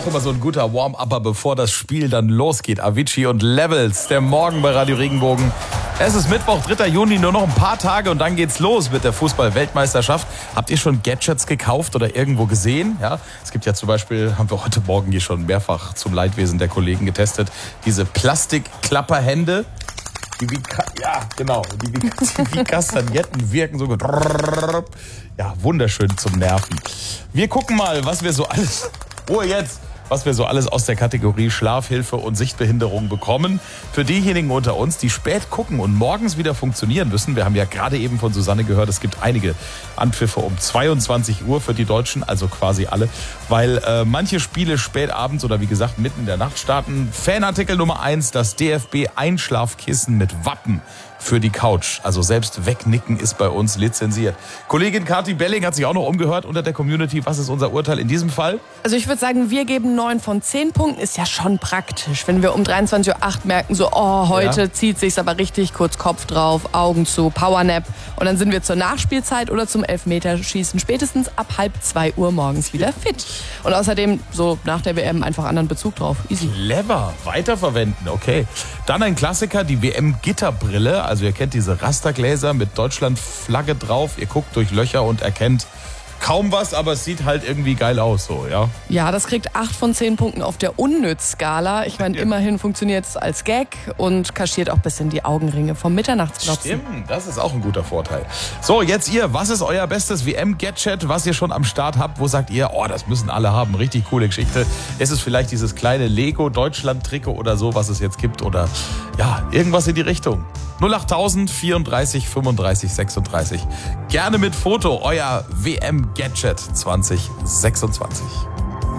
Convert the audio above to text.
auch immer so ein guter Warm-Upper, bevor das Spiel dann losgeht. Avicii und Levels, der Morgen bei Radio Regenbogen. Es ist Mittwoch, 3. Juni, nur noch ein paar Tage und dann geht's los mit der Fußball-Weltmeisterschaft. Habt ihr schon Gadgets gekauft oder irgendwo gesehen? Ja, es gibt ja zum Beispiel, haben wir heute Morgen hier schon mehrfach zum Leidwesen der Kollegen getestet, diese Plastikklapperhände. Die wie Kastagnetten wirken so gut. Ja, wunderschön zum Nerven. Wir gucken mal, was wir so alles aus der Kategorie Schlafhilfe und Sichtbehinderung bekommen. Für diejenigen unter uns, die spät gucken und morgens wieder funktionieren müssen. Wir haben ja gerade eben von Susanne gehört, es gibt einige Anpfiffe um 22 Uhr für die Deutschen, also quasi alle, weil manche Spiele spät abends oder wie gesagt mitten in der Nacht starten. Fanartikel Nummer 1, das DFB-Einschlafkissen mit Wappen für die Couch. Also selbst wegnicken ist bei uns lizenziert. Kollegin Kathi Belling hat sich auch noch umgehört unter der Community. Was ist unser Urteil in diesem Fall? Also ich würde sagen, wir geben 9 von 10 Punkten. Ist ja schon praktisch, wenn wir um 23.08 Uhr merken, so, heute zieht sich's aber richtig, kurz Kopf drauf, Augen zu, Powernap. Und dann sind wir zur Nachspielzeit oder zum Elfmeterschießen spätestens ab 1:30 Uhr morgens wieder fit. Und außerdem so nach der WM einfach anderen Bezug drauf. Easy. Clever. Weiterverwenden, okay. Dann ein Klassiker, die WM-Gitterbrille. Also ihr kennt diese Rastergläser mit Deutschland-Flagge drauf. Ihr guckt durch Löcher und erkennt kaum was, aber es sieht halt irgendwie geil aus, so, ja. Ja, das kriegt 8 von 10 Punkten auf der Unnütz-Skala. Ich meine, immerhin funktioniert es als Gag und kaschiert auch ein bisschen die Augenringe vom Mitternachtsglotzen. Stimmt, das ist auch ein guter Vorteil. So, jetzt ihr, was ist euer bestes WM-Gadget, was ihr schon am Start habt? Wo sagt ihr, das müssen alle haben, richtig coole Geschichte. Ist es vielleicht dieses kleine Lego-Deutschland-Trikot oder so, was es jetzt gibt? Oder ja, irgendwas in die Richtung. 08000 34 35 36. Gerne mit Foto, euer WM-Gadget 2026.